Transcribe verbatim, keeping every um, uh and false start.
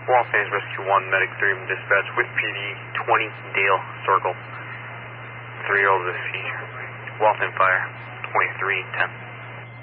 Waltham Rescue one, Medic three, dispatch with P D, twenty Dale Circle. three-year-old is a feature. Waltham Fire, twenty-three ten.